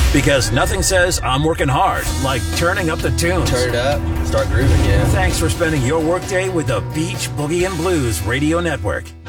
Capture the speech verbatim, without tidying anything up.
Because nothing says I'm working hard like turning up the tunes. Turn it up, start grooving, yeah. Thanks for spending your workday with the Beach Boogie and Blues Radio Network.